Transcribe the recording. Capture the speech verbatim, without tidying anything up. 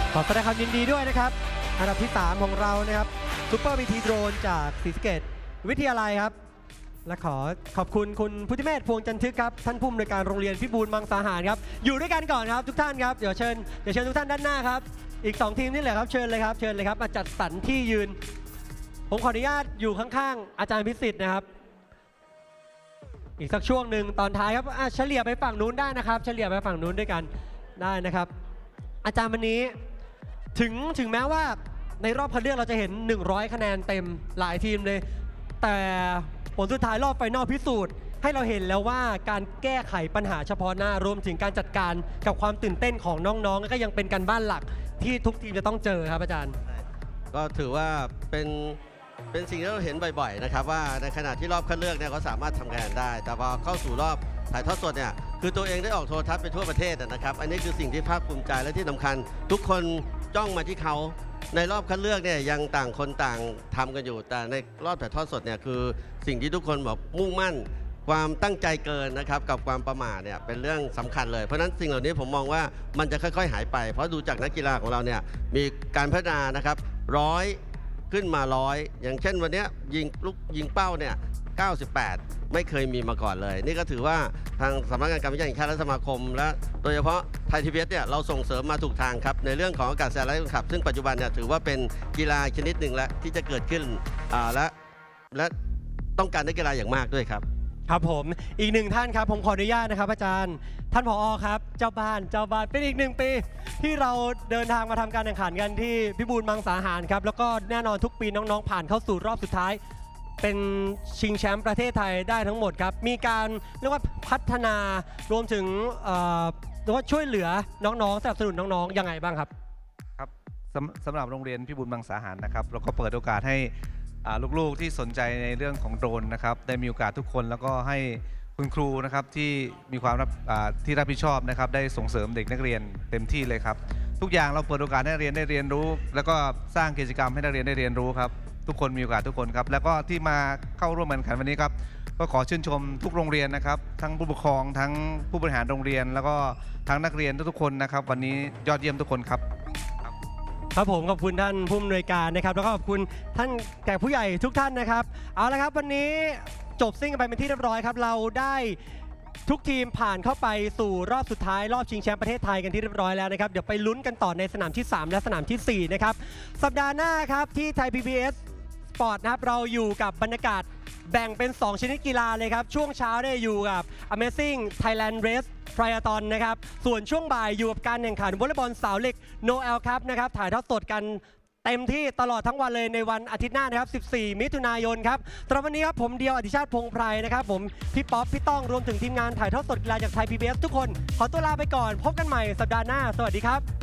ขอแสดงความยินดีด้วยนะครับอันดับที่สามของเรานะครับซูเปอร์วีทีโดรนจากศรีสะเกษวิทยาลัยครับและขอขอบคุณคุณพุทธิเมธพวงจันทึกครับท่านผู้อำนวยการโรงเรียนพิบูลมังสาหารครับอยู่ด้วยกันก่อนครับทุกท่านครับเดี๋ยวเชิญเดี๋ยวเชิญทุกท่านด้านหน้าครับอีกสองทีมนี่แหละครับเชิญเลยครับเชิญเลยครับมาจัดสรรที่ยืนผมขออนุญาตอยู่ข้างๆอาจารย์พิสิทธิ์นะครับอีกสักช่วงหนึ่งตอนท้ายครับเฉลี่ยไปฝั่งนู้นได้นะครับเฉลี่ยไปฝั่งนู้นด้วยกันได้นะครับอาจารย์วันนี้ถึงถึงแม้ว่าในรอบคัดเลือกเราจะเห็นหนึ่งร้อยคะแนนเต็มหลายทีมเลยแต่ผลสุดท้ายรอบไฟนอลพิสูจน์ให้เราเห็นแล้วว่าการแก้ไขปัญหาเฉพาะหน้ารวมถึงการจัดการกับความตื่นเต้นของน้องๆก็ยังเป็นการบ้านหลักที่ทุกทีมจะต้องเจอครับอาจารย์ก็ถือว่าเป็นเป็นสิ่งที่เราเห็นบ่อยๆนะครับว่าในขณะที่รอบคัดเลือกเนี่ยเขาสามารถทำคะแนนได้แต่พอเข้าสู่รอบถ่ายทอดสดเนี่ยคือตัวเองได้ออกโทรทัศน์ไปทั่วประเทศนะครับอันนี้คือสิ่งที่ภาคภูมิใจและที่สำคัญทุกคนจ้องมาที่เขาในรอบคัดเลือกเนี่ยยังต่างคนต่างทำกันอยู่แต่ในรอบถ่ายทอดสดเนี่ยคือสิ่งที่ทุกคนบอกมุ่งมั่นความตั้งใจเกินนะครับกับความประมาทเนี่ยเป็นเรื่องสำคัญเลยเพราะฉะนั้นสิ่งเหล่านี้ผมมองว่ามันจะค่อยๆหายไปเพราะดูจากนักกีฬาของเราเนี่ยมีการพัฒนานะครับร้อยขึ้นมาร้อยอย่างเช่นวันนี้ยิงลูกยิงเป้าเนี่ยเก้าสิบแปดไม่เคยมีมาก่อนเลยนี่ก็ถือว่าทางสำนักงานการวิจัยแห่งชาติและสมาคมและโดยเฉพาะไทยทีวีเอสเนี่ยเราส่งเสริมมาถูกทางครับในเรื่องของอากาศยานไร้คนขับซึ่งปัจจุบันเนี่ยถือว่าเป็นกีฬาชนิดหนึ่งแล้วที่จะเกิดขึ้นและและต้องการนักกีฬาอย่างมากด้วยครับครับผมอีกหนึ่งท่านครับผมขออนุญาตนะครับอาจารย์ท่านผอ.ครับเจ้าบ้านเจ้าบ้านเป็นอีกหนึ่งปีที่เราเดินทางมาทำการแข่งขันกันที่พิบูลมังสาหารครับแล้วก็แน่นอนทุกปีน้องๆผ่านเข้าสู่รอบสุดท้ายเป็นชิงแชมป์ประเทศไทยได้ทั้งหมดครับมีการเรียกว่าพัฒนารวมถึงหรือว่าช่วยเหลือน้องๆสนับสนุนน้องๆยังไงบ้างครับครับสำสำหรับโรงเรียนพิบูลมังสาหารนะครับเราก็เปิดโอกาสให้ลูกๆที่สนใจในเรื่องของโดรนนะครับได้มีโอกาสทุกคนแล้วก็ให้คุณครูนะครับที่มีความรับที่รับผิดชอบนะครับได้ส่งเสริมเด็กนักเรียนเต็มที่เลยครับทุกอย่างเราเปิดโอกาสให้นักเรียนได้เรียนรู้แล้วก็สร้างกิจกรรมให้นักเรียนได้เรียนรู้ครับทุกคนมีโอกาสทุกคนครับแล้วก็ที่มาเข้าร่วมการแข่งขันวันนี้ครับก็ขอชื่นชมทุกโรงเรียนนะครับทั้งผู้ปกครองทั้งผู้บริหารโรงเรียนแล้วก็ทั้งนักเรียนทุกๆคนนะครับวันนี้ยอดเยี่ยมทุกคนครับครับผมขอบคุณท่านผู้อำนวยการนะครับแล้วก็ขอบคุณท่านแขกผู้ใหญ่ทุกท่านนะครับเอาละครับวันนี้จบซิ่งกันไปเป็นที่เรียบร้อยครับเราได้ทุกทีมผ่านเข้าไปสู่รอบสุดท้ายรอบชิงแชมป์ประเทศไทยกันที่เรียบร้อยแล้วนะครับเดี๋ยวไปลุ้นกันต่อในสนามที่สามและสนามที่สี่นะครับสัปดาห์หน้าครับที่ไทย พี บี เอส Sport นะครับเราอยู่กับบรรยากาศแบ่งเป็นสองชนิดกีฬาเลยครับช่วงเช้าได้อยู่กับ Amazing Thailand Race Triathlon นะครับส่วนช่วงบ่ายอยู่กับการแข่งขันวอลเลย์บอลสาวเหล็ก โน แอล ครับนะครับถ่ายทอดสดกันเต็มที่ตลอดทั้งวันเลยในวันอาทิตย์หน้านะครับสิบสี่มิถุนายนครับตอนวันนี้ครับผมเดียวอธิชาติพงษ์ไพรนะครับผมพี่ป๊อปพี่ต้องรวมถึงทีมงานถ่ายทอดสดกีฬาจากไทย พี บี เอส ทุกคนขอตัวลาไปก่อนพบกันใหม่สัปดาห์หน้าสวัสดีครับ